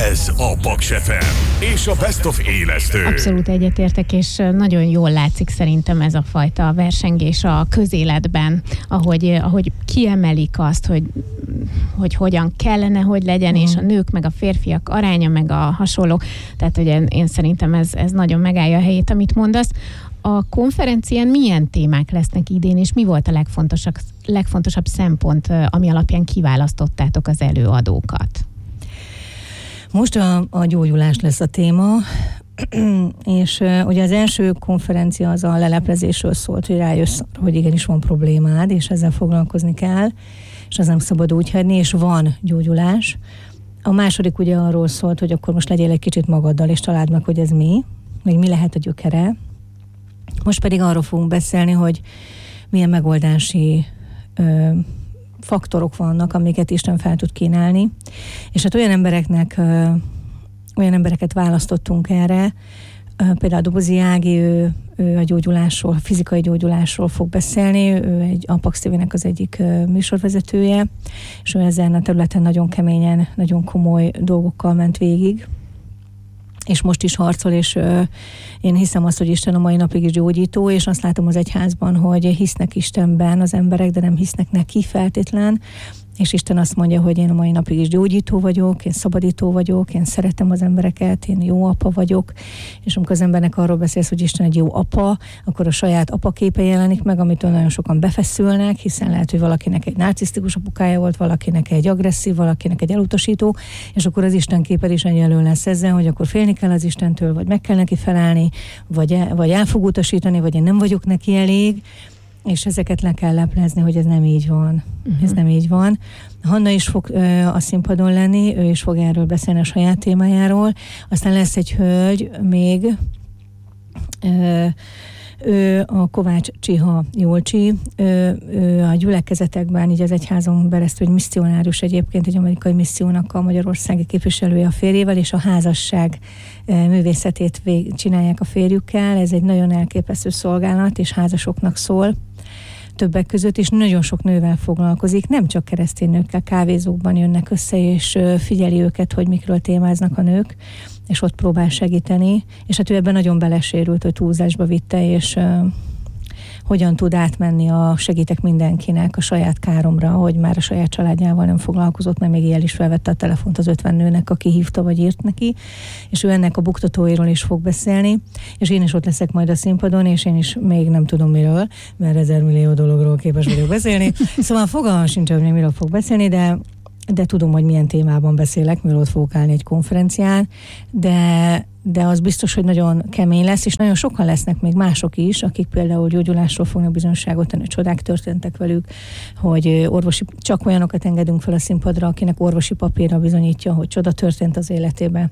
Ez a Paks FM és a Best of élesztő. Abszolút egyetértek, és nagyon jól látszik szerintem ez a fajta versengés a közéletben, ahogy kiemelik azt, hogy hogyan kellene, hogy legyen, és a nők meg a férfiak aránya, meg a hasonló. Tehát ugye én szerintem ez nagyon megállja a helyét, amit mondasz. A konferencián milyen témák lesznek idén, és mi volt a legfontosabb szempont, ami alapján kiválasztottátok az előadókat? Most a gyógyulás lesz a téma, és ugye az első konferencia az a leleplezésről szólt, hogy rájössz, hogy igenis van problémád, és ezzel foglalkozni kell, és az nem szabad úgy hagyni, és van gyógyulás. A második ugye arról szólt, hogy akkor most legyél egy kicsit magaddal, és találd meg, hogy ez mi lehet a gyökere. Most pedig arról fogunk beszélni, hogy milyen megoldási faktorok vannak, amiket Isten fel tud kínálni. És hát olyan embereket választottunk erre, például Dobozi Ági, ő a gyógyulásról, a fizikai gyógyulásról fog beszélni, ő egy Apax TV-nek az egyik műsorvezetője, és ő ezen a területen nagyon keményen, nagyon komoly dolgokkal ment végig, és most is harcol, és én hiszem azt, hogy Isten a mai napig is gyógyító, és azt látom az egyházban, hogy hisznek Istenben az emberek, de nem hisznek neki feltétlen, és Isten azt mondja, hogy én a mai napig is gyógyító vagyok, én szabadító vagyok, én szeretem az embereket, én jó apa vagyok, és amikor az embernek arról beszélsz, hogy Isten egy jó apa, akkor a saját apaképe jelenik meg, amitől nagyon sokan befeszülnek, hiszen lehet, hogy valakinek egy narcisztikus apukája volt, valakinek egy agresszív, valakinek egy elutasító, és akkor az Isten képe is egyenlő lesz ezzel, hogy akkor félni kell az Istentől, vagy meg kell neki felállni, vagy el fog utasítani, vagy én nem vagyok neki elég, és ezeket le kell leplezni, hogy ez nem így van. Ez nem így van. Hanna is fog a színpadon lenni, ő is fog erről beszélni a saját témájáról. Aztán lesz egy hölgy még, ő a Kovács Csiha Jolcsi, ő a gyülekezetekben, így az egyházon beresztő, egy misszionárius egyébként, egy amerikai missziónak a magyarországi képviselője a férjével, és a házasság művészetét csinálják a férjükkel. Ez egy nagyon elképesztő szolgálat, és házasoknak szól többek között, és nagyon sok nővel foglalkozik, nem csak keresztény nőkkel, kávézókban jönnek össze, és figyeli őket, hogy mikről témáznak a nők, és ott próbál segíteni, és hát ő ebben nagyon belesérült, hogy túlzásba vitte, és hogyan tud átmenni a segítek mindenkinek a saját káromra, hogy már a saját családjával nem foglalkozott, mert még ilyen is felvette a telefont az 50 nőnek, aki hívta vagy írt neki, és ő ennek a buktatóiról is fog beszélni, és én is ott leszek majd a színpadon, és én is még nem tudom miről, mert 1000 millió dologról képes vagyok beszélni, szóval fogalmam sincs, hogy még miről fog beszélni, de tudom, hogy milyen témában beszélek, miről ott fogok állni egy konferencián, de az biztos, hogy nagyon kemény lesz, és nagyon sokan lesznek még mások is, akik például gyógyulásról fognak bizonyságot tenni, csodák történtek velük, hogy csak olyanokat engedünk fel a színpadra, akinek orvosi papírra bizonyítja, hogy csoda történt az életében.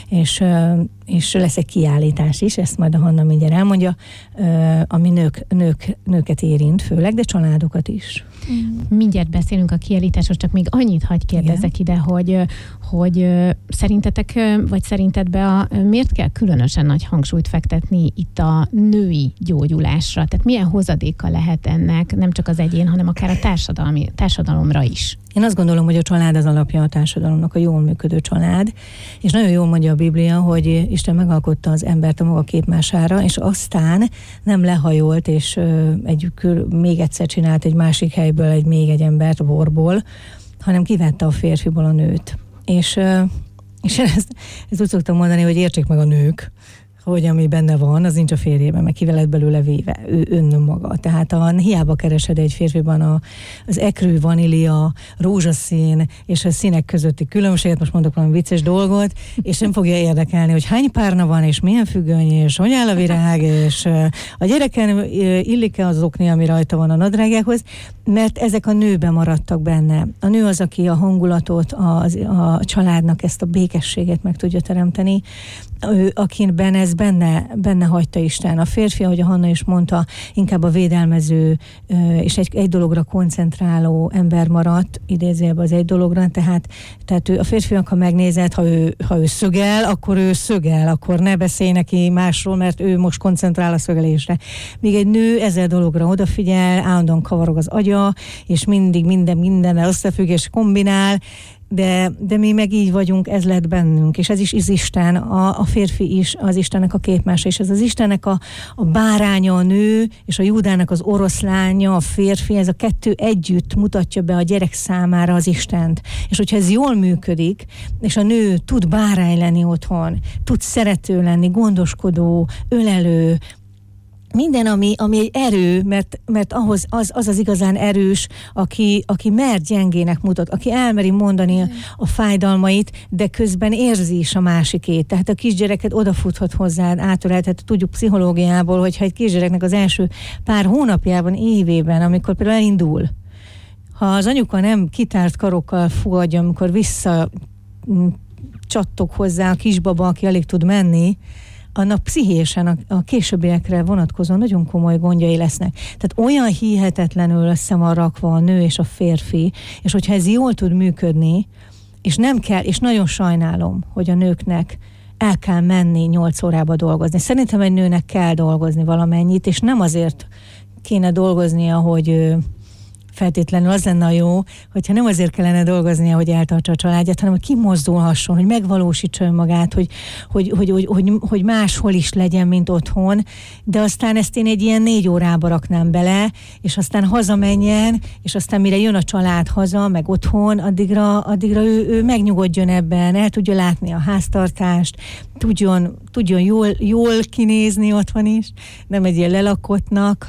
És lesz egy kiállítás is, ezt majd a Hanna mindjárt elmondja, ami nőket érint főleg, de családokat is. Mindjárt beszélünk a kiállításról, csak még annyit hagy kérdezek ide, hogy szerintetek, vagy szerinted miért kell különösen nagy hangsúlyt fektetni itt a női gyógyulásra? Tehát milyen hozadéka lehet ennek nem csak az egyén, hanem akár a társadalomra is? Én azt gondolom, hogy a család az alapja a társadalomnak, a jól működő család, és nagyon jól mondja a Biblia, hogy Isten megalkotta az embert a maga képmására, és aztán nem lehajolt, és még egyszer csinált egy másik helyből még egy embert, a borból, hanem kivette a férfiból a nőt. És ezt úgy szoktam mondani, hogy értsék meg a nők, hogy ami benne van, az nincs a férjében, meg kivel lett belőle véve, ő önmaga. Tehát hiába keresed egy férfiban az ekrő, vanília, rózsaszín és a színek közötti különbséget, most mondok valami vicces dolgot, és nem fogja érdekelni, hogy hány párna van, és milyen függöny, és hogy áll a virág, és a gyereken illik-e az okni, ami rajta van a nadrágjához, mert ezek a nőben maradtak benne. A nő az, aki a hangulatot, a családnak ezt a békességet meg tudja teremteni, akiben ez benne hagyta Isten. A férfi, ahogy a Hanna is mondta, inkább a védelmező és egy dologra koncentráló ember maradt, idézőjelben az egy dologra, tehát ő, a férfiak, ha megnézed, ha ő szögel, akkor ő szögel, akkor ne beszélj neki másról, mert ő most koncentrál a szögelésre. Míg egy nő 1000 dologra odafigyel, állandóan kavarog az agya, és mindig mindennel összefügg és kombinál, de mi meg így vagyunk, ez lett bennünk, és ez is Isten, a férfi is az Istennek a képmása, és ez az Istennek a báránya a nő, és a Júdának az oroszlánya, a férfi, ez a kettő együtt mutatja be a gyerek számára az Istent. És hogyha ez jól működik, és a nő tud bárány lenni otthon, tud szerető lenni, gondoskodó, ölelő, minden, ami egy erő, mert ahhoz az igazán erős, aki mer gyengének mutat, aki elmeri mondani a fájdalmait, de közben érzi is a másikét. Tehát a kisgyereket odafuthat hozzád, átölelhet, tudjuk pszichológiából, hogyha egy kisgyereknek az első pár hónapjában, évében, amikor például elindul, ha az anyuka nem kitárt karokkal fogadja, amikor vissza csattog hozzá a kisbaba, aki alig tud menni, annak pszichésen a későbbiekre vonatkozóan nagyon komoly gondjai lesznek. Tehát olyan hihetetlenül össze van rakva a nő és a férfi, és hogyha ez jól tud működni, és nem kell, és nagyon sajnálom, hogy a nőknek el kell menni 8 órába dolgozni. Szerintem egy nőnek kell dolgozni valamennyit, és nem azért kéne dolgoznia, hogy feltétlenül az lenne a jó, hogyha nem azért kellene dolgoznia, hogy eltartsa a családját, hanem hogy kimozdulhasson, hogy megvalósítsa önmagát, hogy máshol is legyen, mint otthon, de aztán ezt én egy ilyen 4 órába raknám bele, és aztán hazamenjen, és aztán mire jön a család haza, meg otthon, addigra ő megnyugodjon ebben, el tudja látni a háztartást, tudjon jól kinézni otthon is, nem egy ilyen lelakottnak,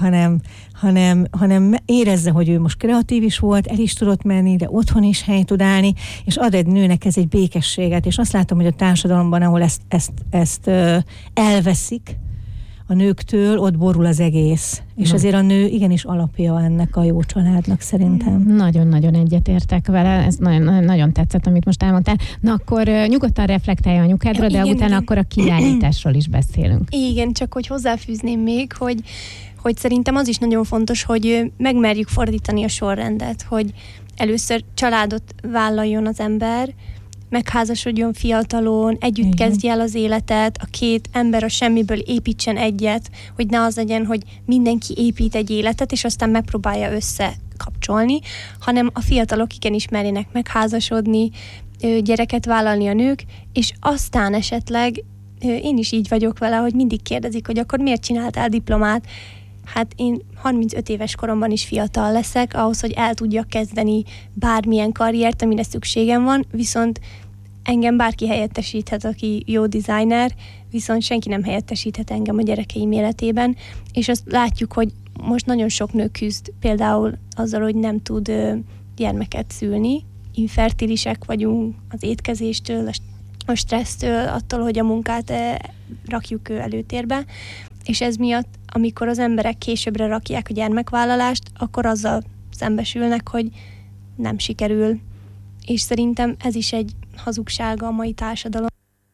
hanem érezze, hogy ő most kreatív is volt, el is tudott menni, de otthon is helyt tud állni, és ad egy nőnek ez egy békességet, és azt látom, hogy a társadalomban, ahol ezt elveszik a nőktől, ott borul az egész. És azért a nő igenis alapja ennek a jó családnak szerintem. Nagyon-nagyon egyetértek vele, ez nagyon tetszett, amit most elmondtál. Na akkor nyugodtan reflektálj anyukádra, de utána akkor a kiállításról is beszélünk. Igen, csak hogy hozzáfűzném még, hogy szerintem az is nagyon fontos, hogy megmerjük fordítani a sorrendet, hogy először családot vállaljon az ember, megházasodjon fiatalon, együtt kezdje el az életet, a 2 ember a semmiből építsen egyet, hogy ne az legyen, hogy mindenki épít egy életet, és aztán megpróbálja összekapcsolni, hanem a fiatalok igenis merjenek megházasodni, gyereket vállalni a nők, és aztán esetleg én is így vagyok vele, hogy mindig kérdezik, hogy akkor miért csináltál diplomát. Hát én 35 éves koromban is fiatal leszek, ahhoz, hogy el tudjak kezdeni bármilyen karriert, amire szükségem van, viszont engem bárki helyettesíthet, aki jó designer, viszont senki nem helyettesíthet engem a gyerekeim életében, és azt látjuk, hogy most nagyon sok nő küzd például azzal, hogy nem tud gyermeket szülni, infertilisek vagyunk az étkezéstől, a stressztől, attól, hogy a munkát rakjuk előtérbe, és ez miatt, amikor az emberek későbbre rakják a gyermekvállalást, akkor azzal szembesülnek, hogy nem sikerül. És szerintem ez is egy hazugsága a mai társadalom.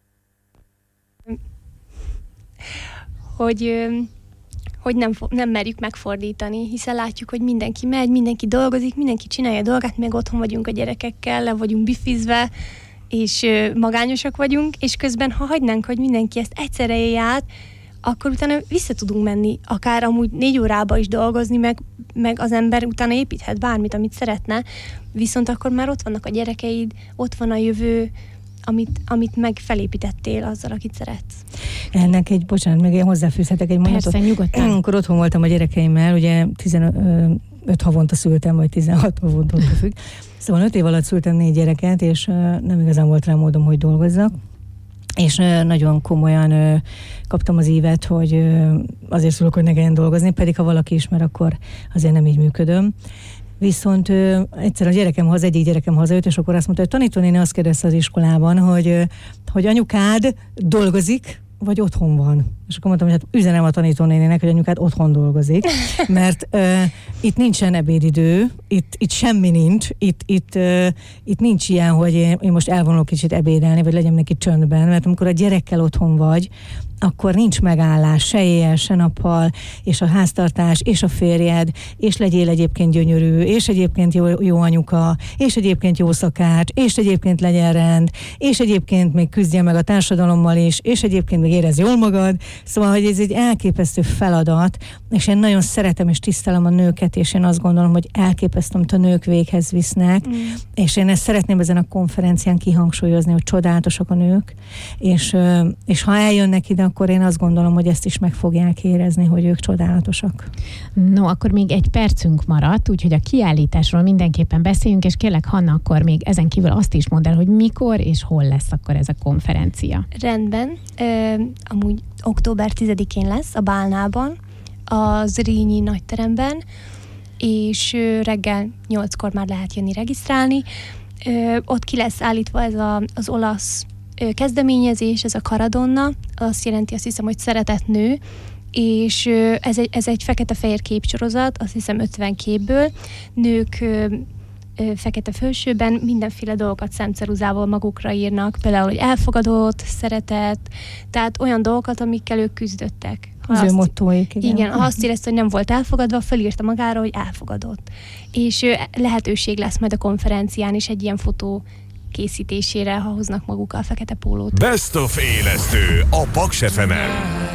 Hogy nem merjük megfordítani, hiszen látjuk, hogy mindenki megy, mindenki dolgozik, mindenki csinálja a dolgát, meg otthon vagyunk a gyerekekkel, le vagyunk bifizve, és magányosak vagyunk, és közben, ha hagynánk, hogy mindenki ezt egyszerre élje át, akkor utána vissza tudunk menni, akár amúgy 4 órába is dolgozni, meg az ember utána építhet bármit, amit szeretne, viszont akkor már ott vannak a gyerekeid, ott van a jövő, amit meg felépítettél azzal, akit szeretsz. Ennek bocsánat, meg én hozzáfűzhetek egy mondatot. Persze, nyugodtan. Amikor otthon voltam a gyerekeimmel, ugye 15 havonta szültem, vagy 16 havonta függ. Szóval 5 év alatt szültem 4 gyereket, és nem igazán volt rá módom, hogy dolgozzak. És nagyon komolyan kaptam az ívet, hogy azért szülök, hogy ne kelljen dolgozni, pedig ha valaki ismer, akkor azért nem így működöm. Viszont egyszer egyik gyerekem hazajött, és akkor azt mondta, hogy tanítónéni azt kérdezte az iskolában, hogy anyukád dolgozik, vagy otthon van. És akkor mondtam, hogy hát üzenem a tanítónéninek, hogy anyukád otthon dolgozik, mert itt nincsen ebédidő, itt semmi nincs, itt nincs ilyen, hogy én most elvonulok kicsit ebédelni, vagy legyen neki csöndben, mert amikor a gyerekkel otthon vagy, akkor nincs megállás se éjjel, se nappal, és a háztartás, és a férjed, és legyél egyébként gyönyörű, és egyébként jó anyuka, és egyébként jó szakács, és egyébként legyen rend, és egyébként még küzdjen meg a társadalommal is, és egyébként még érezd jól magad. Szóval, hogy ez egy elképesztő feladat, és én nagyon szeretem és tisztelem a nőket, és én azt gondolom, hogy elképesztő, amit a nők véghez visznek, és én ezt szeretném ezen a konferencián kihangsúlyozni, hogy csodálatosak a nők, és ha eljönnek ide, akkor én azt gondolom, hogy ezt is meg fogják érezni, hogy ők csodálatosak. No, akkor még egy percünk maradt, úgyhogy a kiállításról mindenképpen beszéljünk, és kérlek, Hanna, akkor még ezen kívül azt is mondd el, hogy mikor és hol lesz akkor ez a konferencia. Rendben. Amúgy október 10-én lesz a Bálnában, a Zrínyi nagyteremben, és reggel 8-kor már lehet jönni regisztrálni. Ott ki lesz állítva ez az olasz kezdeményezés, ez a Caradonna, azt jelenti, azt hiszem, hogy szeretett nő, és ez egy fekete-fehér képsorozat, azt hiszem 50 képből, nők fekete fölsőben mindenféle dolgokat szemceruzával magukra írnak, például, hogy elfogadott, szeretett, tehát olyan dolgokat, amikkel ők küzdöttek. Az ő mottóik, igen, ha azt érezte, hogy nem volt elfogadva, felírta magára, hogy elfogadott. És lehetőség lesz majd a konferencián is egy ilyen fotó készítésére, ha hoznak magukkal fekete pólót. Best of élesztő a Paks FM-en.